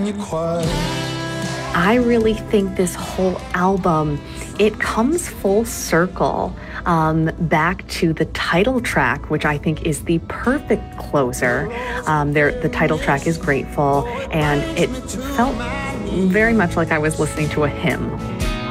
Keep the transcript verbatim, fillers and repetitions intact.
you quiet. I really think this whole album, it comes full circle um, back to the title track, which I think is the perfect closer. Um, there, the title track is Grateful, and it felt very much like I was listening to a hymn.